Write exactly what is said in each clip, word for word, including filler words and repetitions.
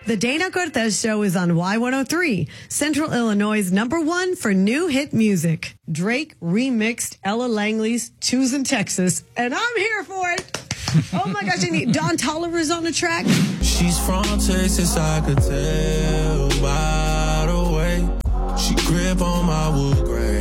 The Dana Cortez Show is on Y one oh three, Central Illinois' number one for new hit music. Drake remixed Ella Langley's Choosing Texas, and I'm here for it. Oh my gosh, I need Don Toliver's on the track. She's from Texas, I could tell by the way she grip on my wood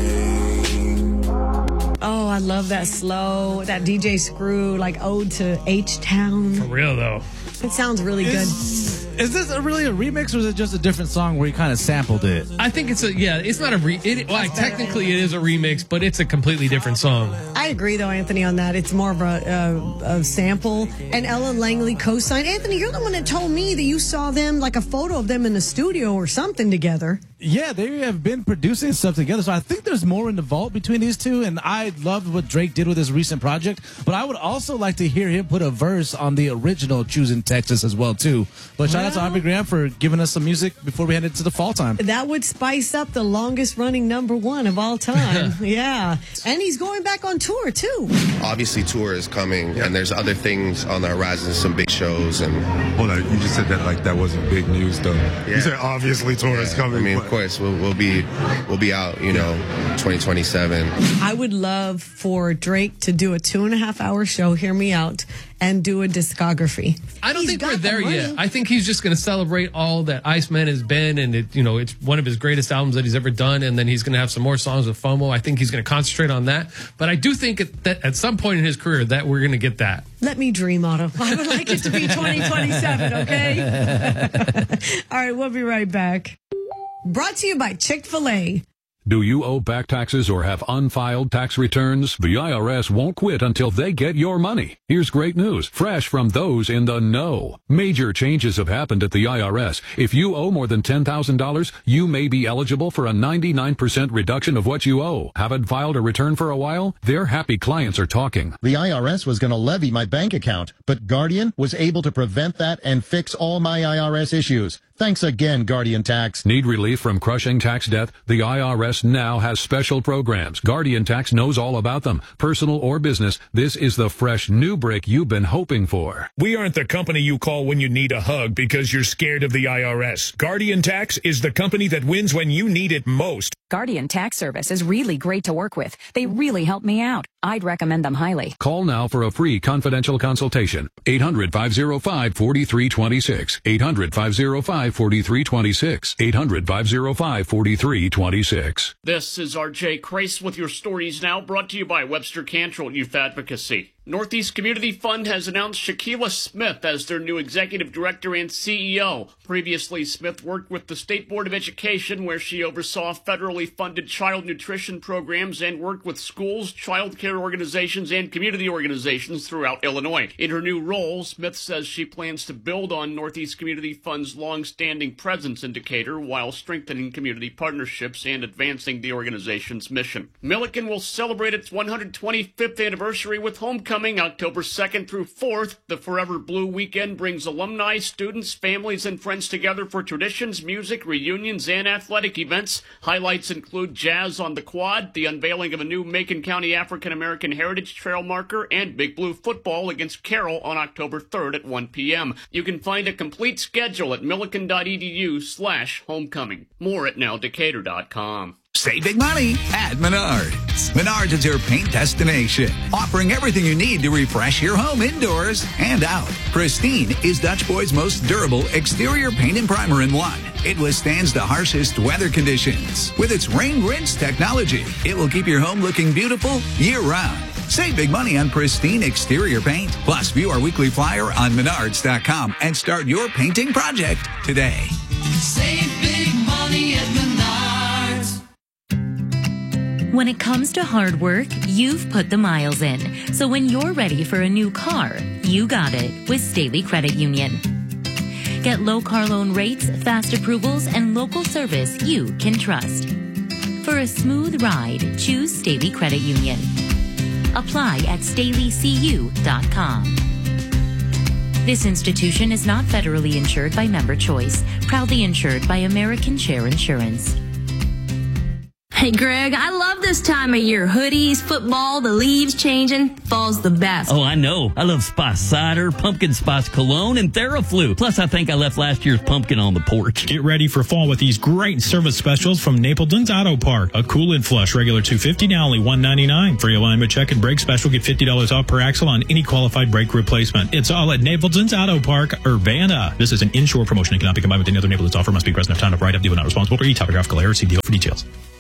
grain. Oh, I love that slow, that D J Screw, like Ode to H-Town. For real, though. It sounds really good. Is this a really a remix, or is it just a different song where he kind of sampled it? I think it's a, yeah, it's not a re, it, well, technically it is a remix, but it's a completely different song. I agree, though, Anthony, on that. It's more of a, a, a sample. And Ella Langley co-signed. Anthony, you're the one that told me that you saw them, like a photo of them in the studio or something together. Yeah, they have been producing stuff together, so I think there's more in the vault between these two, and I loved what Drake did with his recent project, but I would also like to hear him put a verse on the original Choosing Texas as well, too. But shout well, out to Aubrey Graham for giving us some music before we head into the fall time. That would spice up the longest-running number one of all time. Yeah. And he's going back on tour, too. Obviously, tour is coming, and there's other things on the horizon, some big shows. And Hold on, you just said that like that wasn't big news, though. Yeah. You said obviously tour yeah, is coming. I mean, but... of course, we'll, we'll be we'll be out, you know, twenty twenty-seven. I would love for Drake to do a two and a half hour show, hear me out, and do a discography. I don't He's think got we're the there money. yet. I think he's just going to celebrate all that Iceman has been, and it, you know, it's one of his greatest albums that he's ever done. And then he's going to have some more songs with FOMO. I think he's going to concentrate on that. But I do think at, that at some point in his career that we're going to get that. Let me dream, Otto. I would like it to be twenty twenty-seven, okay? All right, we'll be right back. Brought to you by Chick-fil-A. Do you owe back taxes or have unfiled tax returns? The I R S won't quit until they get your money. Here's great news, fresh from those in the know. Major changes have happened at the I R S. If you owe more than ten thousand dollars, you may be eligible for a ninety-nine percent reduction of what you owe. Haven't filed a return for a while? Their happy clients are talking. The I R S was going to levy my bank account, but Guardian was able to prevent that and fix all my I R S issues. Thanks again, Guardian Tax. Need relief from crushing tax debt? The I R S now has special programs. Guardian Tax knows all about them. Personal or business, this is the fresh new break you've been hoping for. We aren't the company you call when you need a hug because you're scared of the I R S. Guardian Tax is the company that wins when you need it most. Guardian Tax Service is really great to work with. They really help me out. I'd recommend them highly. Call now for a free confidential consultation. eight hundred, five oh five, four three two six. eight hundred, five oh five, four three two six. eight hundred, five oh five, four three two six. This is R J Crace with your stories now, brought to you by Webster Cantrell Youth Advocacy. Northeast Community Fund has announced Shaquila Smith as their new executive director and C E O. Previously, Smith worked with the State Board of Education, where she oversaw federally funded child nutrition programs and worked with schools, child care organizations, and community organizations throughout Illinois. In her new role, Smith says she plans to build on Northeast Community Fund's long-standing presence in Decatur while strengthening community partnerships and advancing the organization's mission. Milliken will celebrate its one hundred twenty-fifth anniversary with homecoming. Coming October second through fourth, the Forever Blue Weekend brings alumni, students, families, and friends together for traditions, music, reunions, and athletic events. Highlights include jazz on the quad, the unveiling of a new Macon County African American Heritage Trail marker, and Big Blue football against Carroll on October third at one p.m. You can find a complete schedule at milliken.edu slash homecoming. More at now decatur dot com. Save big money at Menards. Menards is your paint destination, offering everything you need to refresh your home indoors and out. Pristine is Dutch Boy's most durable exterior paint and primer in one. It withstands the harshest weather conditions. With its rain rinse technology, it will keep your home looking beautiful year-round. Save big money on Pristine exterior paint. Plus, view our weekly flyer on menards dot com and start your painting project today. Save big money at Menards. When it comes to hard work, you've put the miles in. So when you're ready for a new car, you got it with Staley Credit Union. Get low car loan rates, fast approvals, and local service you can trust. For a smooth ride, choose Staley Credit Union. Apply at staley c u dot com. This institution is not federally insured by Member Choice, proudly insured by American Share Insurance. Hey, Greg, I love this time of year. Hoodies, football, the leaves changing. Fall's the best. Oh, I know. I love Spice Cider, Pumpkin Spice Cologne, and Theraflu. Plus, I think I left last year's pumpkin on the porch. Get ready for fall with these great service specials from Napleton's Auto Park. A cool and flush, regular two hundred fifty dollars, now only one hundred ninety-nine dollars. Free alignment check and brake special, get fifty dollars off per axle on any qualified brake replacement. It's all at Napleton's Auto Park, Urbana. This is an inshore promotion and cannot be combined with any other Napleton's offer. Must be present at time of right-up. Dealer not responsible for e topographical error. See deal for details.